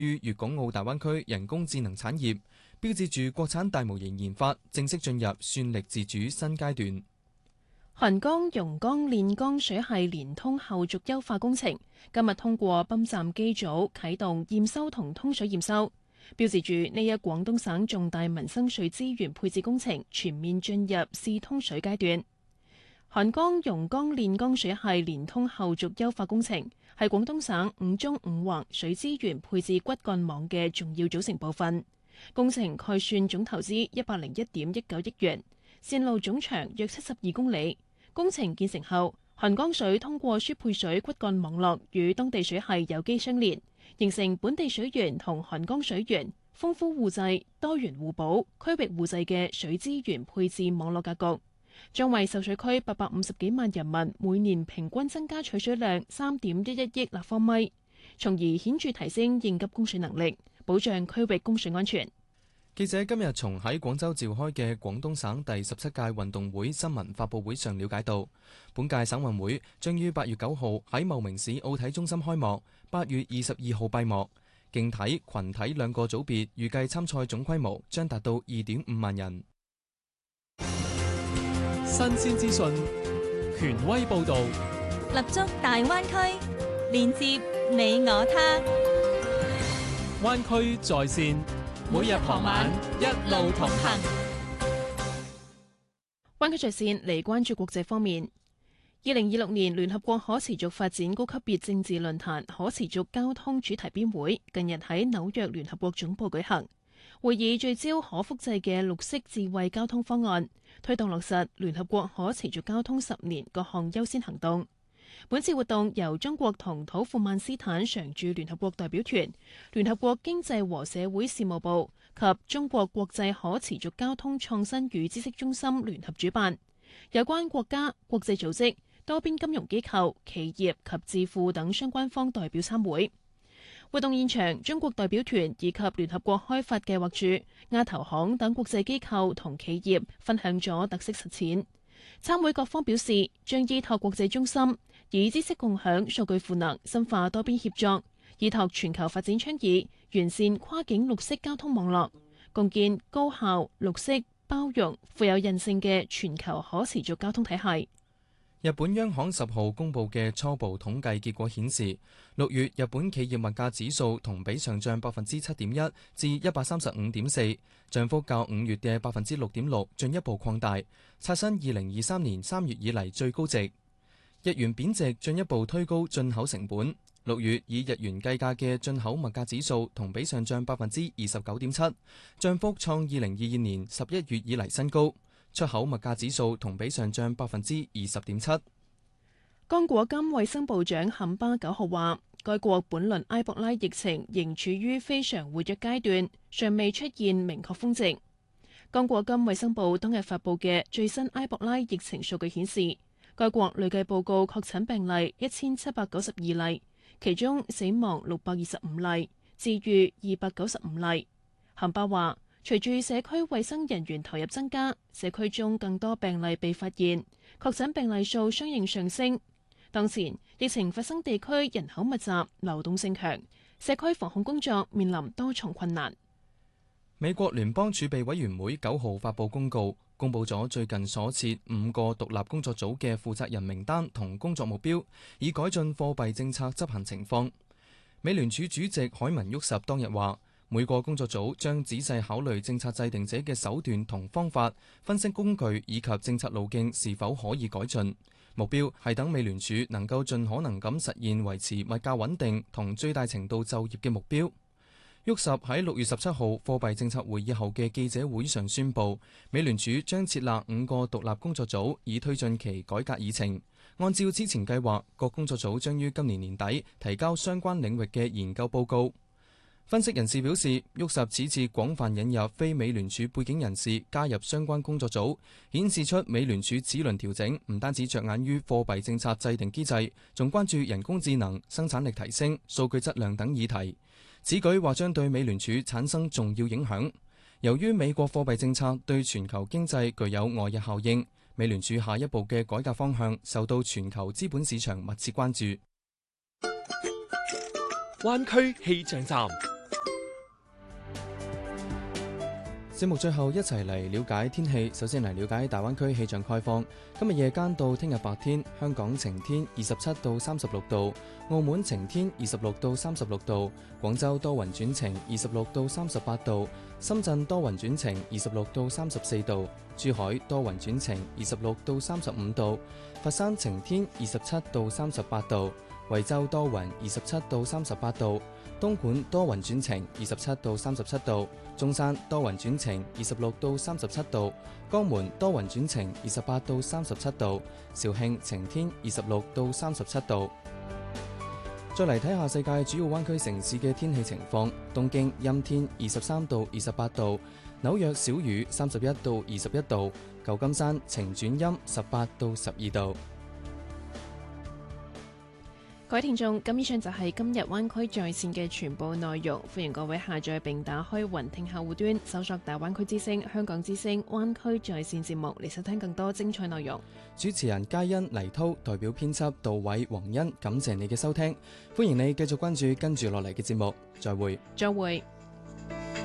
於粵港澳大灣區人工智能產業，標誌住國產大模型研發正式進入算力自主新階段。 韓江容江煉江水系連通後續優化工程今日通過泵站機組啟動驗收同通水驗收，標誌住呢一廣東省重大民生水資源配置工程全面進入試通水階段。韓江容江煉江水系連通後續優化工程係廣東省五縱五橫水資源配置骨幹網嘅重要組成部分。工程概算總投資101.19億元，線路總長約72公里。工程建成後，韓江水通過輸配水骨幹網絡與當地水系有機相連，形成本地水源同韓江水源豐富互濟、多元互補、區域互濟嘅水資源配置網絡格局，將為受水區850幾萬人民每年平均增加取水量3.11億立方米，從而顯著提升應急供水能力，保障區域供水安全。 記者今日從喺廣州召開嘅廣東省第17屆運動會新聞發佈會上了解到，本屆省運會將於8月9號喺茂名市奧體中心開幕，8月22號閉幕。競體、群體兩個組別預計參賽總規模將達到2.5萬人。 新鮮資訊，權威報導， 立足大灣區，連接你我他。 灣區在線，每日傍晚一路同行。 灣區在線嚟關注國際方面。2026年聯合國可持續發展高級別政治論壇可持續交通主題邊會近日喺紐約聯合國總部舉行。會議聚焦可複製嘅綠色智慧交通方案，推動落實聯合國可持續交通10年各項優先行動。本次活動由中國同土庫曼斯坦常駐聯合國代表團、聯合國經濟和社會事務部及中國國際可持續交通創新與知識中心聯合主辦，有關國家、國際組織、多邊金融機構、企業及智庫等相關方代表參會。活動現場，中國代表團以及聯合國開發計劃署、亞投行等國際機構同企業分享咗特色實踐。參會各方表示，將依託國際中心，以知識共享、數據賦能，深化多邊協作，依託全球發展倡議，完善跨境綠色交通網絡，共建高效、綠色、包容、富有韌性嘅全球可持續交通體系。 日本央行10號公佈嘅初步統計結果顯示，6月日本企業物價指數同比上漲7.1%至135.4，漲幅較5月嘅6.6%進一步擴大，刷新2023年3月以嚟最高值。日元貶值進一步推高進口成本，6月以日元計價嘅進口物價指數同比上漲29.7%，漲幅創2022年11月以嚟新高。出口物價指數同比上漲20.7%。 剛果金衛生部長坎巴9號話，該國本輪埃博拉疫情仍處於非常活躍階段，尚未出現明確峰值。剛果金衛生部當日發布嘅最新埃博拉疫情數據顯示，該國累計報告確診病例1792例，其中死亡625例，治愈295例。坎巴話，隨住社區衛生人員投入增加，社區中更多病例被發現，確診病例數相應上升。當前疫情發生地區人口密集、流動性強，社區防控工作面臨多重困難。 美國聯邦儲備委員會9號發布公告，公佈咗最近所設5個獨立工作組嘅負責人名單同工作目標，以改進貨幣政策執行情況。美聯儲主席海文沃什當日話，每個工作組將仔細考慮政策制定者嘅手段同方法，分析工具以及政策路徑是否可以改進。目標係等美聯儲能夠盡可能咁實現維持物價穩定同最大程度就業嘅目標。沃什喺6月17號貨幣政策會議後嘅記者會上宣布，美聯儲將設立5個獨立工作組，以推進其改革議程。按照之前計劃，各工作組將於今年年底提交相關領域嘅研究報告。分析人士表示，沃什此次廣泛引入非美聯儲背景人士加入相關工作組，顯示出美聯儲此輪調整唔單止着眼於貨幣政策制定機制，仲關注人工智能、生產力提升、數據質量等議題。此舉或將對美聯儲產生重要影響。由於美國貨幣政策對全球經濟具有外溢效應，美聯儲下一步嘅改革方向受到全球資本市場密切關注。 灣區氣象站。 節目最後一齊嚟了解天氣。首先嚟了解大灣區氣象概況。今日夜間到聽日白天，香港晴天27到36度，澳門晴天26到36度，廣州多雲轉晴26到38度，深圳多雲轉晴26到34度，珠海多雲轉晴26到35度，佛山晴天27到38度，惠州多雲27到38度，東莞多雲轉晴27到37度，中山多雲轉晴26到37度，江門多雲轉晴28到37度，肇慶晴天26到37度。再嚟睇下世界主要灣區城市嘅天氣情況。東京陰天23到28度，紐約小雨31到21度，舊金山晴轉陰18到12度。 各位聽眾，咁以上就係今日灣區在線嘅全部內容，歡迎各位下載並打開雲聽客戶端，搜索大灣區之聲、香港之聲、灣區在線節目嚟收聽更多精彩內容。 主持人嘉欣、黎濤，代表編輯杜偉、黃欣，感謝你嘅收聽，歡迎你繼續關注跟住落嚟嘅節目，再會。 再會。